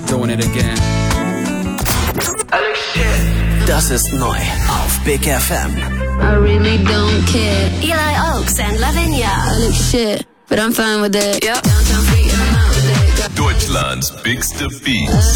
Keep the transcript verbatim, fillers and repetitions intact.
doing it again. Das ist neu auf Big F M. I really don't care. Eli Oaks and Lavinia. I look shit, but I'm fine with it. Yep. Downtown free and I'm out with it. Deutschlands bigste Beats.